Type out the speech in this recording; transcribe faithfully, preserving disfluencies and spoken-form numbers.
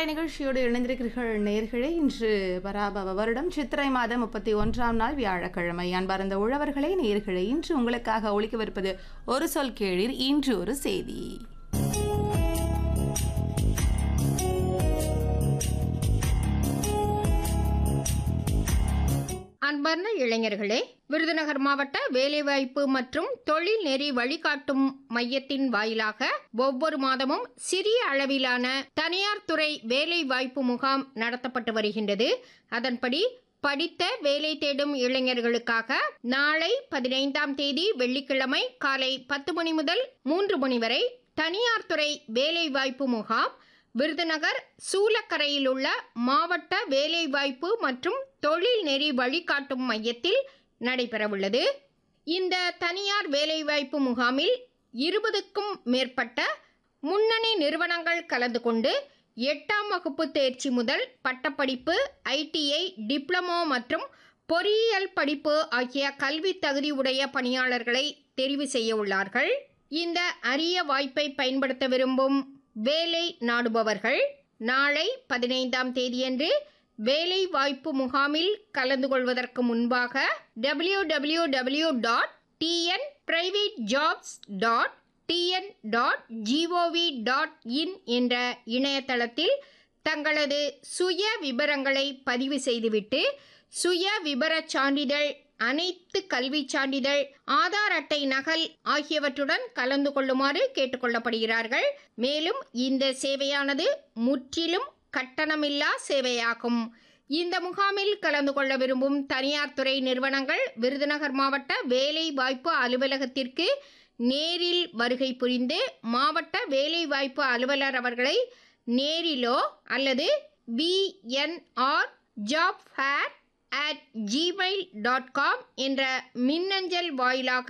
மாலை நிகழ்ச்சியோடு இணைந்திருக்கிறீர்கள் நேர்களே. இன்று பராபவ வருடம் சித்திரை மாதம் முப்பத்தி ஒன்றாம் நாள் வியாழக்கிழமை. அன்பார்ந்த உழவர்களே, நேர்களே, இன்று உங்களுக்காக ஒலிக்கவிருப்பது ஒரு சொல் கேளீர், இன்று ஒரு செய்தி. அன்பார்ந்த இளைஞர்களே, விருதுநகர் மாவட்ட வேலைவாய்ப்பு மற்றும் தொழில் நெறி வழிகாட்டும் மையத்தின் வாயிலாக ஒவ்வொரு மாதமும் சிறிய அளவிலான தனியார் துறை வேலைவாய்ப்பு முகாம் நடத்தப்பட்டு வருகின்றது. அதன்படி படித்த வேலை தேடும் இளைஞர்களுக்காக நாளை பதினைந்தாம் தேதி வெள்ளிக்கிழமை காலை பத்து மணி முதல் மூன்று மணி வரை தனியார் துறை வேலைவாய்ப்பு முகாம் விருதுநகர் சூலக்கரையில் உள்ள மாவட்ட வேலைவாய்ப்பு மற்றும் தொழில் நெறி வழிகாட்டும் மையத்தில் நடைபெறவுள்ளது. இந்த தனியார் வேலைவாய்ப்பு முகாமில் இருபதுக்கும் மேற்பட்ட முன்னணி நிறுவனங்கள் கலந்து கொண்டு எட்டாம் வகுப்பு தேர்ச்சி முதல் பட்டப்படிப்பு, ஐடிஐ, டிப்ளமோ மற்றும் பொறியியல் படிப்பு ஆகிய கல்வி தகுதி உடைய பணியாளர்களை தெரிவு செய்ய உள்ளார்கள். இந்த அரிய வாய்ப்பை பயன்படுத்த விரும்பும் வேலை நாடுபவர்கள் நாளை பதினைந்தாம் தேதியன்று வேலை வாய்ப்பு முகாமில் கலந்து கொள்வதற்கு முன்பாக W W W dot TN private jobs dot TN dot gov dot in என்ற இணையதளத்தில் தங்களது சுய விபரங்களை பதிவு செய்துவிட்டு சுய விபரச் சான்றிதழ், அனைத்து கல்வி சான்றிதழ், ஆதார் அட்டை நகல் ஆகியவற்றுடன் கலந்து கொள்ளுமாறு கேட்டுக்கொள்ளப்படுகிறார்கள். மேலும் இந்த சேவையானது முற்றிலும் கட்டணமில்லா சேவையாகும். இந்த முகாமில் கலந்து கொள்ள விரும்பும் தனியார் துறை நிறுவனங்கள் விருதுநகர் மாவட்ட வேலை வாய்ப்பு அலுவலகத்திற்கு நேரில் வருகை புரிந்து மாவட்ட வேலை வாய்ப்பு அலுவலர் அவர்களை நேரிலோ அல்லது VNR job fair at Gmail dot com என்ற மின்னஞ்சல் வாயிலாக